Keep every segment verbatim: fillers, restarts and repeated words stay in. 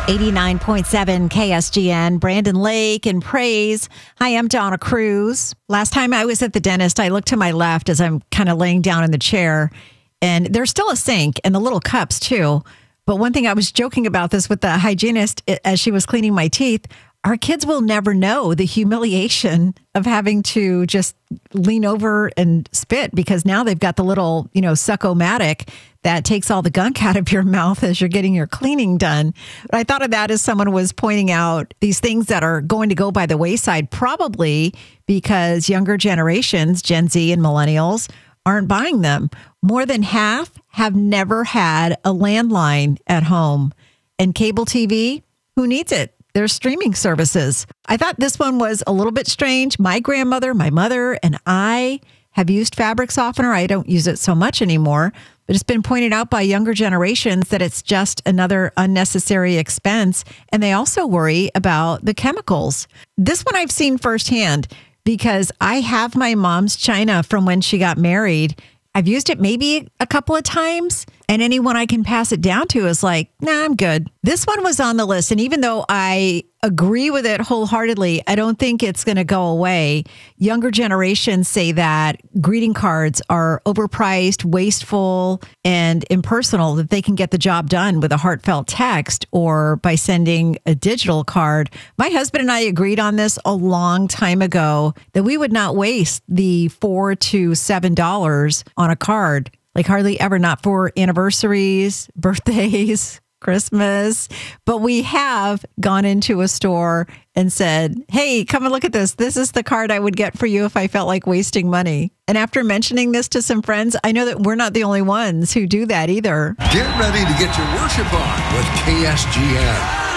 eighty-nine point seven K S G N, Brandon Lake and Praise. Hi, I'm Donna Cruz. Last time I was at the dentist, I looked to my left as I'm kind of laying down in the chair, and there's still a sink and the little cups too. But one thing I was joking about this with the hygienist as she was cleaning my teeth, our kids will never know the humiliation of having to just lean over and spit because now they've got the little, you know, Suck-O-Matic that takes all the gunk out of your mouth as you're getting your cleaning done. But I thought of that as someone was pointing out these things that are going to go by the wayside, probably because younger generations, Gen Z and millennials, aren't buying them. More than half have never had a landline at home. And cable T V, who needs it? There's streaming services. I thought this one was a little bit strange. My grandmother, my mother, and I have used fabric softener. I don't use it so much anymore, but it's been pointed out by younger generations that it's just another unnecessary expense. And they also worry about the chemicals. This one I've seen firsthand because I have my mom's china from when she got married. I've used it maybe a couple of times, and anyone I can pass it down to is like, nah, I'm good. This one was on the list, and even though I agree with it wholeheartedly, I don't think it's going to go away. Younger generations say that greeting cards are overpriced, wasteful, and impersonal, that they can get the job done with a heartfelt text or by sending a digital card. My husband and I agreed on this a long time ago, that we would not waste the four to seven dollars on a card. Like hardly ever, not for anniversaries, birthdays, Christmas. But we have gone into a store and said, hey, come and look at this. This is the card I would get for you if I felt like wasting money. And after mentioning this to some friends, I know that we're not the only ones who do that either. Get ready to get your worship on with K S G N.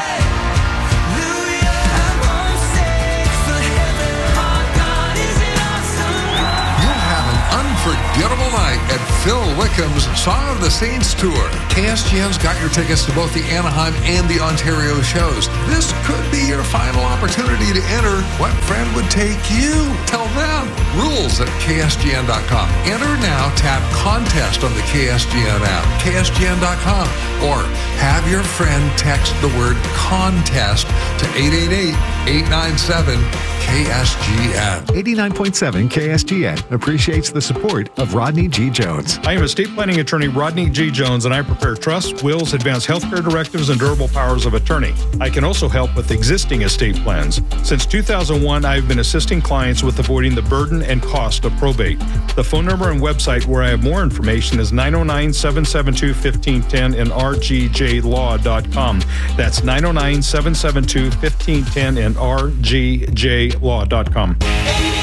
Unforgettable night at Phil Wickham's Song of the Saints Tour. K S G N's got your tickets to both the Anaheim and the Ontario shows. This could be your final opportunity to enter. What friend would take you? Tell them. Rules at K S G N dot com. Enter now. Tap contest on the K S G N app, K S G N dot com, or have your friend text the word contest to eight eight eight, eight nine seven, K S G N. eighty-nine point seven K S G N appreciates the support of Rodney G. Jones. I am estate planning attorney Rodney G. Jones, and I prepare trusts, wills, advance healthcare directives, and durable powers of attorney. I can also help with existing estate plans. Since two thousand one, I have been assisting clients with avoiding the burden and cost of probate. The phone number and website where I have more information is nine oh nine, seven seven two, one five one zero and r g j law dot com. That's nine oh nine, seven seven two, one five one zero and r g j law dot com.